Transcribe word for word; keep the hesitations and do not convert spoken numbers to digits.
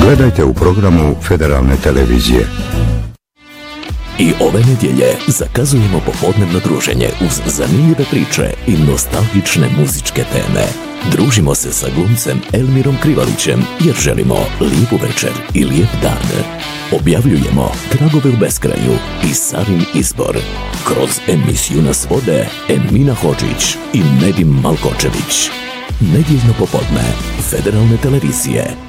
Gledajte u programu Federalne televizije. I ove nedjelje zakazujemo popodnevno druženje uz zanimljive priče i nostalgične muzičke teme. Družimo se sa glumcem Elmirom Krivalićem jer želimo lijepu večer i lijep dan. Objavljujemo Tragove u beskraju i Sarin izbor. Kroz emisiju nas vode Emina Hodžić i Nedim Malkočević. Nedjeljno popodne Federalne televizije.